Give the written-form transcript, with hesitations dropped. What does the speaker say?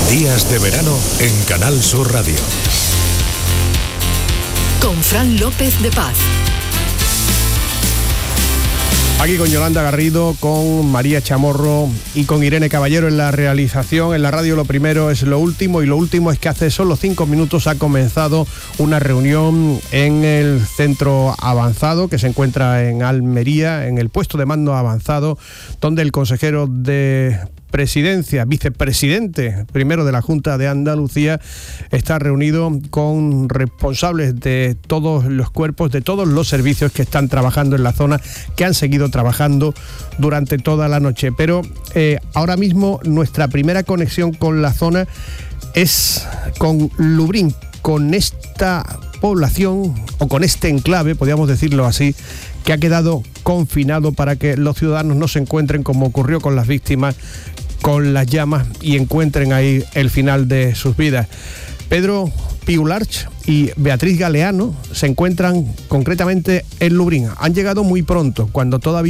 Días de verano en Canal Sur Radio. Con Fran López de Paz. Aquí con Yolanda Garrido, con María Chamorro y con Irene Caballero en la realización. En la radio lo primero es lo último, y lo último es que hace solo 5 minutos ha comenzado una reunión en el centro avanzado que se encuentra en Almería, en el puesto de mando avanzado, donde el consejero de Presidencia, vicepresidente primero de la Junta de Andalucía, está reunido con responsables de todos los cuerpos, de todos los servicios que están trabajando en la zona, que han seguido trabajando durante toda la noche. Pero ahora mismo nuestra primera conexión con la zona es con Lubrín, con esta población o con este enclave, podríamos decirlo así, que ha quedado confinado para que los ciudadanos no se encuentren, como ocurrió con las víctimas, con las llamas, y encuentren ahí el final de sus vidas. Pedro Piularch y Beatriz Galeano se encuentran concretamente en Lubrín. Han llegado muy pronto, cuando todavía